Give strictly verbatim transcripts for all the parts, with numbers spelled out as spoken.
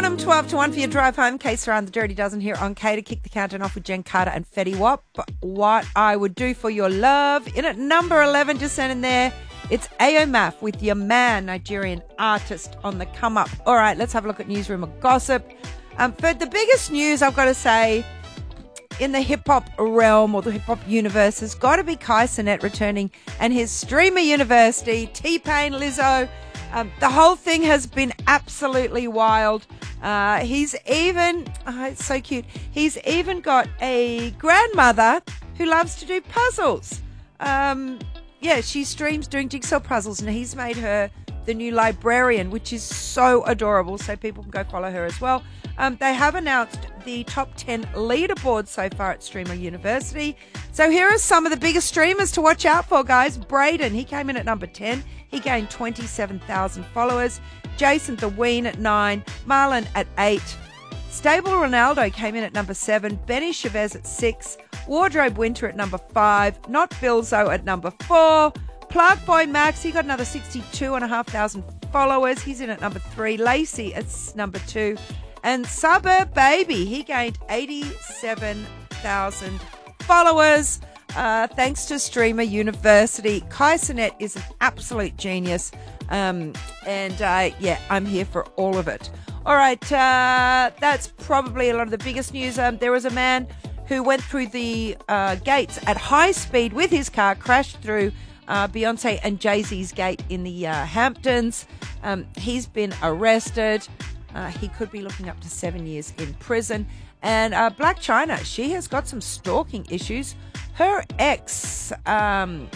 Bottom twelve to one for your drive home. Case around the Dirty Dozen here on K to kick the countdown off with Jen Carter and Fetty Wap. What I Would Do for Your Love. In at number eleven, just sent in there, it's Aomaf with Your Man, Nigerian artist on the come up. All right, let's have a look at Newsroom of Gossip. Um, for the biggest news, I've got to say, in the hip-hop realm or the hip-hop universe has got to be Kai Cenat returning and his Streamer University, T-Pain, Lizzo. Um, the whole thing has been absolutely wild. Uh, he's even, oh, it's so cute, he's even got a grandmother who loves to do puzzles. Um, yeah, she streams doing jigsaw puzzles, and he's made her the new librarian, which is so adorable, so people can go follow her as well. Um, they have announced the top ten leaderboards so far at Streamer University. So here are some of the biggest streamers to watch out for, guys. Braden, he came in at number ten. He gained twenty-seven thousand followers. Jason the Ween at nine. Marlon at eight. Stable Ronaldo came in at number seven. Benny Chavez at six. Wardrobe Winter at number five. Not Bilzo at number four. Plug Boy Max, he got another sixty-two and a half thousand followers. He's in at number three. Lacey at number two. And Suburb Baby, he gained eighty-seven thousand followers. Uh, thanks to Streamer University. Kai Cenat is an absolute genius. Um, and uh, yeah, I'm here for all of it. All right, uh, that's probably a lot of the biggest news. Um, there was a man who went through the uh, gates at high speed with his car, crashed through uh, Beyonce and Jay-Z's gate in the uh, Hamptons. Um, he's been arrested. Uh, he could be looking up to seven years in prison. And uh, Black China, she has got some stalking issues. Her ex, um,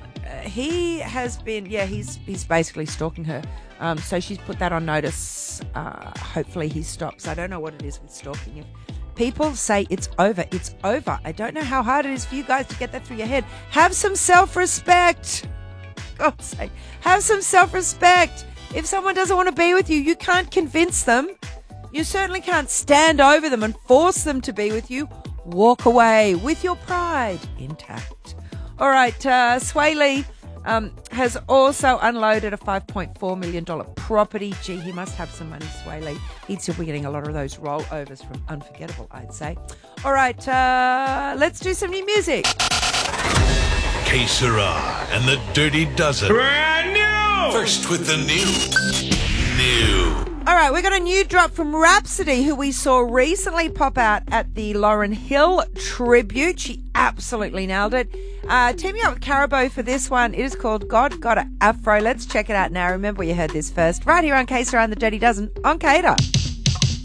he has been, yeah, he's he's basically stalking her. Um, so she's put that on notice. Uh, hopefully he stops. I don't know what it is with stalking. If people say it's over, it's over. I don't know how hard it is for you guys to get that through your head. Have some self-respect. God's sake. Have some self-respect. If someone doesn't want to be with you, you can't convince them. You certainly can't stand over them and force them to be with you. Walk away with your pride intact. All right, uh, Sway Lee um, has also unloaded a five point four million dollars property. Gee, he must have some money, Sway Lee. He'd still be getting a lot of those rollovers from Unforgettable, I'd say. All right, uh, let's do some new music. Que Sera and the Dirty Dozen. Brand new! First with the new. New. All right, we got a new drop from Rhapsody, who we saw recently pop out at the Lauryn Hill tribute. She absolutely nailed it. Uh, teaming up with Carabo for this one. It is called God Got a Afro. Let's check it out now. Remember, you heard this first. Right here on K Sera and the Dirty Dozen on K A T A.